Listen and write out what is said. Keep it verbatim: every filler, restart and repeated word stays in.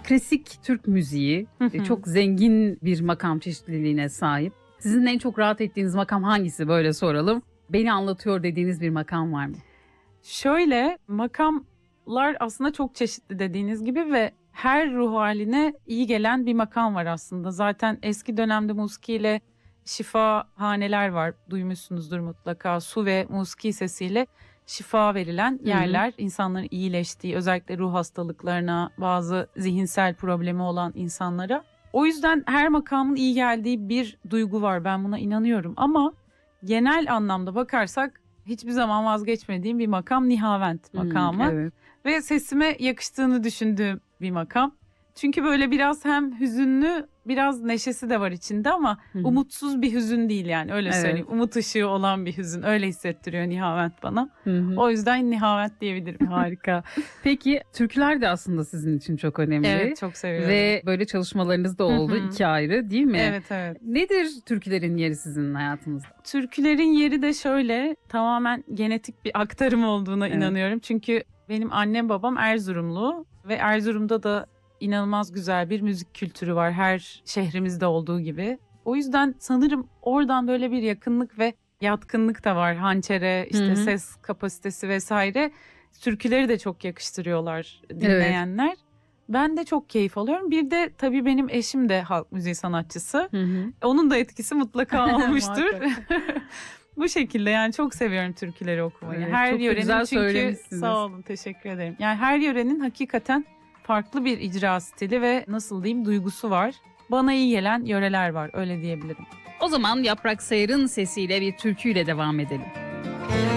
Klasik Türk müziği e, çok zengin bir makam çeşitliliğine sahip. Sizin en çok rahat ettiğiniz makam hangisi, böyle soralım. Beni anlatıyor dediğiniz bir makam var mı? Şöyle, makamlar aslında çok çeşitli dediğiniz gibi ve her ruh haline iyi gelen bir makam var aslında. Zaten eski dönemde musikiyle şifahaneler var. Duymuşsunuzdur mutlaka. Su ve musiki sesiyle şifa verilen yerler. Hı hı. İnsanların iyileştiği, özellikle ruh hastalıklarına, bazı zihinsel problemi olan insanlara. O yüzden her makamın iyi geldiği bir duygu var. Ben buna inanıyorum. Ama genel anlamda bakarsak hiçbir zaman vazgeçmediğim bir makam Nihavent makamı. Hmm, evet. Ve sesime yakıştığını düşündüğüm bir makam. Çünkü böyle biraz hem hüzünlü, biraz neşesi de var içinde ama Hı-hı. umutsuz bir hüzün değil, yani öyle evet. söyleyeyim. Umut ışığı olan bir hüzün, öyle hissettiriyor Nihavent bana. Hı-hı. O yüzden Nihavent diyebilirim. Harika. Peki türküler de aslında sizin için çok önemli. Evet, çok seviyorum. Ve böyle çalışmalarınız da oldu, Hı-hı. iki ayrı, değil mi? Evet, evet. Nedir türkülerin yeri sizin hayatınızda? Türkülerin yeri de şöyle, tamamen genetik bir aktarım olduğuna evet. inanıyorum. Çünkü benim annem babam Erzurumlu ve Erzurum'da da İnanılmaz güzel bir müzik kültürü var, her şehrimizde olduğu gibi. O yüzden sanırım oradan böyle bir yakınlık ve yatkınlık da var. Hançere, işte Hı-hı. ses kapasitesi vesaire. Türküleri de çok yakıştırıyorlar dinleyenler. Evet. Ben de çok keyif alıyorum. Bir de tabii benim eşim de halk müziği sanatçısı. Hı-hı. Onun da etkisi mutlaka olmuştur. Bu şekilde, yani çok seviyorum türküleri okumayı. Evet, her çok yörenin güzel çünkü söylemişsiniz. Sağ olun, teşekkür ederim. Yani her yörenin hakikaten farklı bir icra stili ve nasıl diyeyim duygusu var. Bana iyi gelen yöreler var, öyle diyebilirim. O zaman Yaprak Sayar'ın sesiyle bir türküyle devam edelim.